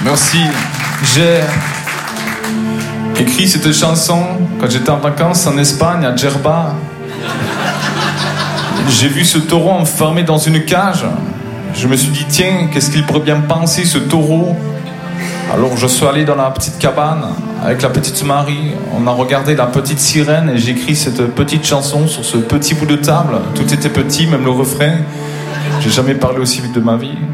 Merci. J'ai écrit cette chanson quand j'étais en vacances en Espagne, à Djerba. J'ai vu ce taureau enfermé dans une cage. Je me suis dit, tiens, qu'est-ce qu'il pourrait bien penser, ce taureau? Alors je suis allé dans la petite cabane avec la petite Marie. On a regardé la petite sirène et j'ai écrit cette petite chanson sur ce petit bout de table. Tout était petit, même le refrain. J'ai jamais parlé aussi vite de ma vie.